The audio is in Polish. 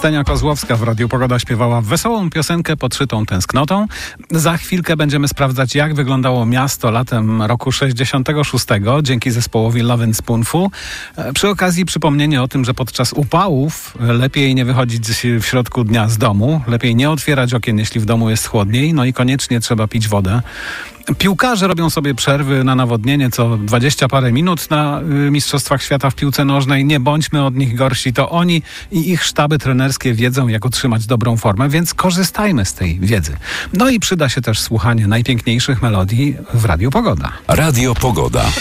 Ksenia Kozłowska w Radiu Pogoda śpiewała wesołą piosenkę podszytą tęsknotą. Za chwilkę będziemy sprawdzać, jak wyglądało miasto latem roku 66 dzięki zespołowi Love and Spoonful. Przy okazji przypomnienie o tym, że podczas upałów lepiej nie wychodzić w środku dnia z domu, lepiej nie otwierać okien, jeśli w domu jest chłodniej, no i koniecznie trzeba pić wodę. Piłkarze robią sobie przerwy na nawodnienie co 20 parę minut na Mistrzostwach Świata w piłce nożnej. Nie bądźmy od nich gorsi. To oni i ich sztaby trenerskie wiedzą, jak utrzymać dobrą formę, więc korzystajmy z tej wiedzy. No i przyda się też słuchanie najpiękniejszych melodii w Radiu Pogoda. Radio Pogoda.